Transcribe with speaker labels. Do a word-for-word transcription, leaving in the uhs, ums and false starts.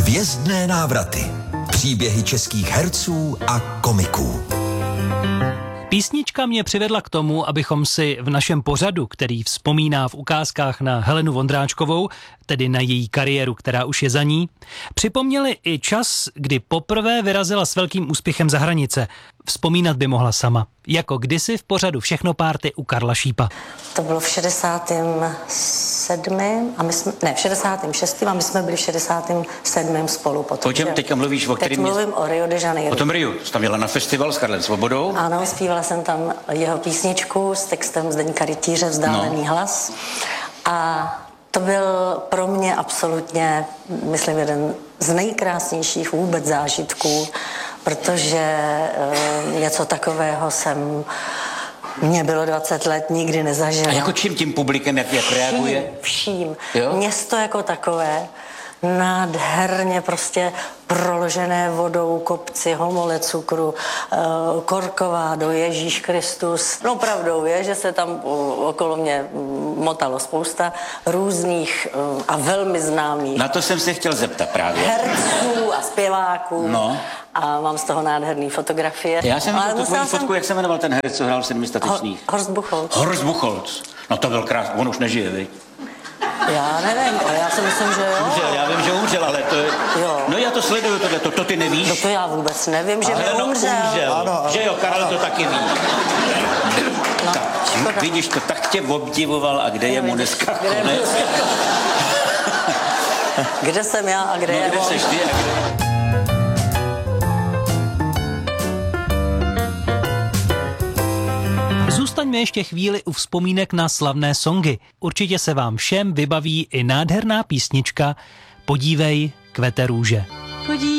Speaker 1: Hvězdné návraty. Příběhy českých herců a komiků.
Speaker 2: Písnička mě přivedla k tomu, abychom si v našem pořadu, který vzpomíná v ukázkách na Helenu Vondráčkovou, tedy na její kariéru, která už je za ní, připomněli i čas, kdy poprvé vyrazila s velkým úspěchem za hranice. Vzpomínat by mohla sama. Jako kdysi v pořadu Všechno párty u Karla Šípa.
Speaker 3: To bylo v šedesátém sedmém a my jsme, ne, v šedesátém šestém a my jsme byli v šedesátém sedmém spolu potom.
Speaker 4: O čem teďka mluvíš? O
Speaker 3: Teď mluvím měst... o Rio de Janeiro.
Speaker 4: O tom Riu. Jsi tam jela na festival s Karlem Svobodou?
Speaker 3: Ano, zpívala jsem tam jeho písničku s textem Zdeňka Rytíře Vzdálený no. hlas. A to byl pro mě absolutně, myslím, jeden z nejkrásnějších vůbec zážitků, protože e, něco takového jsem, mně bylo dvacet let, nikdy nezažila.
Speaker 4: A jako čím tím publikem, jak, jak reaguje?
Speaker 3: Vším, vším. Město jako takové, nádherně prostě proložené vodou kopci, homole cukru, Korkovado, Ježíš Kristus. No pravdou je, že se tam okolo mě motalo spousta různých a velmi známých.
Speaker 4: Na to jsem se chtěl zeptat právě.
Speaker 3: Herců a zpěváků.
Speaker 4: No.
Speaker 3: A mám z toho nádherný fotografie.
Speaker 4: Já jsem viděl tu tvoji fotku, jsem... jak se jmenoval ten herec, co hrál v Sedmi statečných.
Speaker 3: Horst Buchholz.
Speaker 4: Horst Buchholz. No to byl krásný, on už nežije, viď?
Speaker 3: Já nevím, ale já si myslím, že jo.
Speaker 4: Umřel, já vím, že umřel, ale to je...
Speaker 3: Jo.
Speaker 4: No já to sleduju, tohle, to, to ty nevíš?
Speaker 3: No to já vůbec nevím, že by
Speaker 4: no,
Speaker 3: umřel.
Speaker 4: umřel.
Speaker 5: Ano, ano,
Speaker 4: že jo, Karel to taky ví.
Speaker 3: No,
Speaker 4: tak, vidíš, to tak tě obdivoval a kde je mu dneska konec?
Speaker 3: Kde jsem já a kde
Speaker 4: no,
Speaker 3: je
Speaker 4: kde
Speaker 3: on?
Speaker 4: seš ty a kde...
Speaker 2: Zůstaňme ještě chvíli u vzpomínek na slavné songy. Určitě se vám všem vybaví i nádherná písnička Podívej, kvete růže.
Speaker 3: Podívej.